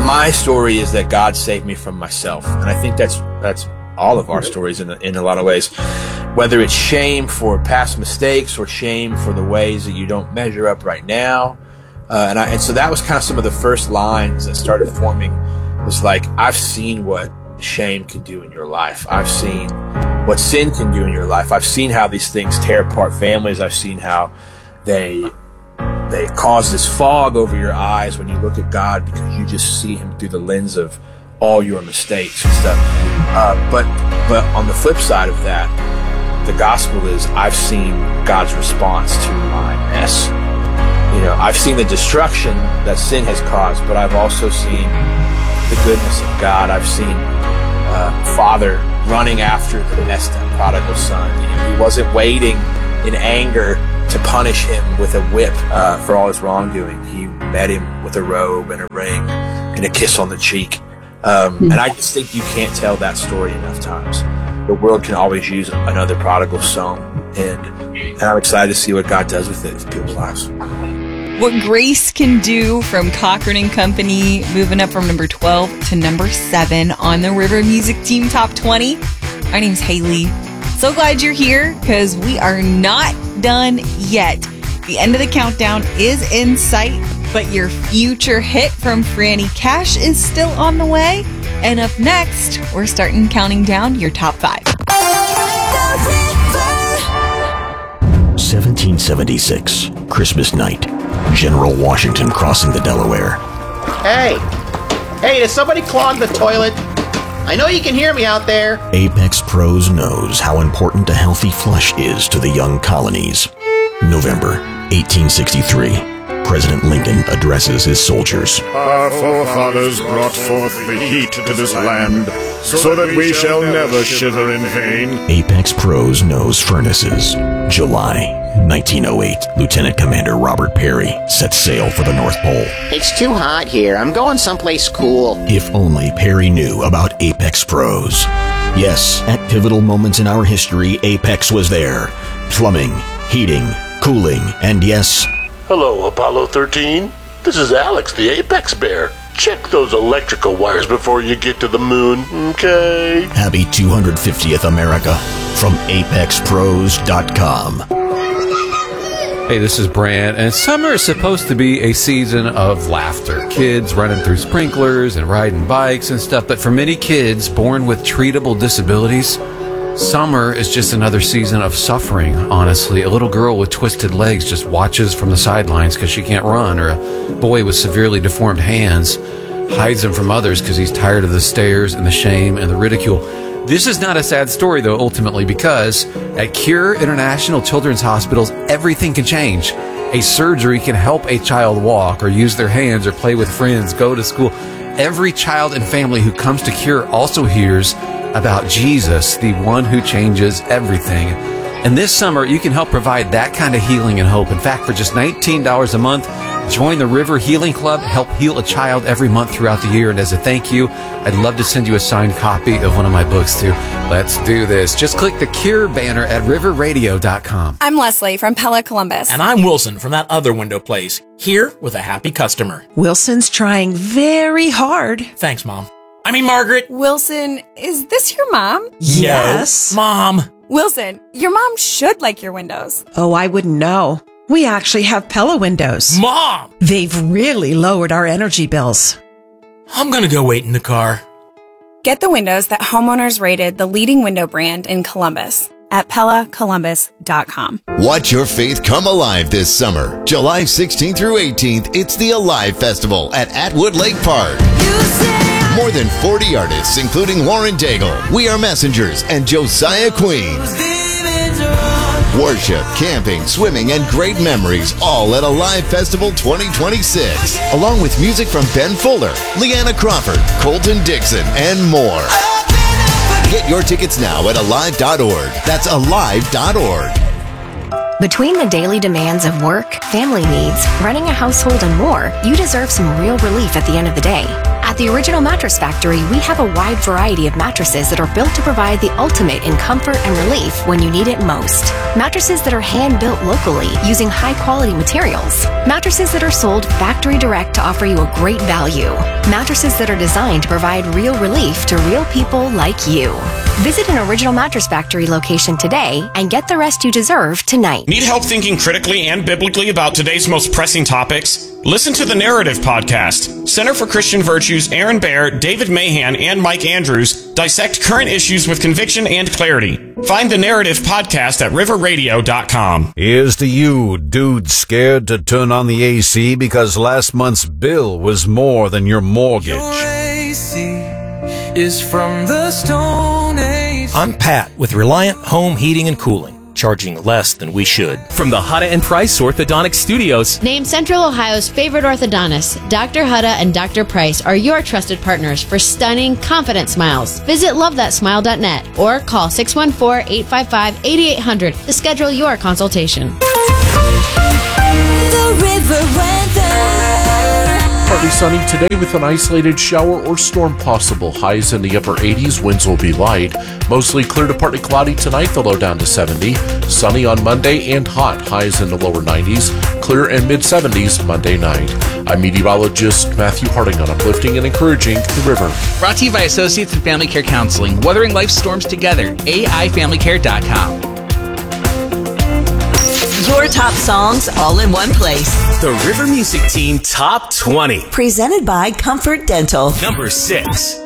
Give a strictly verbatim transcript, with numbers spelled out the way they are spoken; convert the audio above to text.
My story is that God saved me from myself. And I think that's that's all of our stories in a, in a lot of ways. Whether it's shame for past mistakes or shame for the ways that you don't measure up right now. Uh, and, I, and so that was kind of some of the first lines that started forming. It was like, I've seen what shame can do in your life. I've seen what sin can do in your life. I've seen how these things tear apart families. I've seen how they they cause this fog over your eyes when you look at God because you just see him through the lens of all your mistakes and stuff. Uh, but but on the flip side of that, the gospel is I've seen God's response to my mess. You know, I've seen the destruction that sin has caused, but I've also seen the goodness of God. I've seen uh, Father running after the messed up prodigal son. You know, he wasn't waiting in anger to punish him with a whip uh, for all his wrongdoing. He met him with a robe and a ring and a kiss on the cheek. Um, and I just think you can't tell that story enough times. The world can always use another prodigal son, and, and I'm excited to see what God does with it in people's lives. What Grace can do from Cochran and Company, moving up from number twelve to number seven on the River Music Team Top twenty. My name's Haley. So glad you're here because we are not done yet. The end of the countdown is in sight, but your future hit from Franny Cash is still on the way. And up next, we're starting counting down your top five. seventeen seventy-six, Christmas night. General Washington crossing the Delaware. Hey! Hey, does somebody clog the toilet? I know you can hear me out there. Apex Pros knows how important a healthy flush is to the young colonies. November eighteen sixty-three. President Lincoln addresses his soldiers. Our forefathers brought forth the heat to this land, so that we shall never shiver in vain. Apex Pros knows furnaces. July nineteen oh eight. Lieutenant Commander Robert Peary sets sail for the North Pole. It's too hot here. I'm going someplace cool. If only Peary knew about Apex Pros. Yes, at pivotal moments in our history, Apex was there. Plumbing, heating, cooling, and yes... Hello, Apollo thirteen. This is Alex, the Apex Bear. Check those electrical wires before you get to the moon, okay? Happy two hundred fiftieth America from apex pros dot com. Hey, this is Brant, and summer is supposed to be a season of laughter. Kids running through sprinklers and riding bikes and stuff, but for many kids born with treatable disabilities, summer is just another season of suffering, honestly. A little girl with twisted legs just watches from the sidelines because she can't run, or a boy with severely deformed hands hides them from others because he's tired of the stares and the shame and the ridicule. This is not a sad story, though, ultimately, because at Cure International Children's Hospitals, everything can change. A surgery can help a child walk or use their hands or play with friends, go to school. Every child and family who comes to Cure also hears about Jesus, the one who changes everything. And this summer, you can help provide that kind of healing and hope. In fact, for just nineteen dollars a month, join the River Healing Club, help heal a child every month throughout the year. And as a thank you, I'd love to send you a signed copy of one of my books, too. Let's do this. Just click the Cure banner at river radio dot com. I'm Leslie from Pella Columbus. And I'm Wilson from that other window place, here with a happy customer. Wilson's trying very hard. Thanks, Mom. I mean, Margaret. Wilson, is this your mom? Yes. No, Mom. Wilson, your mom should like your windows. Oh, I wouldn't know. We actually have Pella windows. Mom! They've really lowered our energy bills. I'm gonna go wait in the car. Get the windows that homeowners rated the leading window brand in Columbus at pella columbus dot com. Watch your faith come alive this summer. July sixteenth through eighteenth, it's the Alive Festival at Atwood Lake Park. More than forty artists, including Lauren Daigle, We Are Messengers, and Josiah Queen. Worship, camping, swimming, and great memories, all at Alive Festival twenty twenty-six. Along with music from Ben Fuller, Leanna Crawford, Colton Dixon, and more. Get your tickets now at alive dot org. That's alive dot org. Between the daily demands of work, family needs, running a household, and more, you deserve some real relief at the end of the day. At the Original Mattress Factory, we have a wide variety of mattresses that are built to provide the ultimate in comfort and relief when you need it most. Mattresses that are hand-built locally using high-quality materials. Mattresses that are sold factory direct to offer you a great value. Mattresses that are designed to provide real relief to real people like you. Visit an Original Mattress Factory location today and get the rest you deserve tonight. Need help thinking critically and biblically about today's most pressing topics? Listen to the Narrative Podcast. Center for Christian Virtues, Aaron Baer, David Mahan, and Mike Andrews dissect current issues with conviction and clarity. Find the Narrative Podcast at river radio dot com. Here's to you, dude scared to turn on the A C because last month's bill was more than your mortgage. Your A C is from the Stone Age. I'm Pat with Reliant Home Heating and Cooling, charging less than we should. From the Hutta and Price Orthodontic Studios. Named Central Ohio's favorite orthodontists, Doctor Hutta and Doctor Price are your trusted partners for stunning, confident smiles. Visit love that smile dot net or call six one four, eight five five, eight eight zero zero to schedule your consultation. The River Weather. Partly sunny today with an isolated shower or storm possible. Highs in the upper eighties, winds will be light. Mostly clear to partly cloudy tonight, the low down to seventy. Sunny on Monday and hot, highs in the lower nineties. Clear and mid seventies Monday night. I'm meteorologist Matthew Harding on Uplifting and Encouraging the River. Brought to you by Associates in Family Care Counseling. Weathering life's storms together. A I family care dot com. Your top songs all in one place. The River Music Team Top twenty. Presented by Comfort Dental. Number six.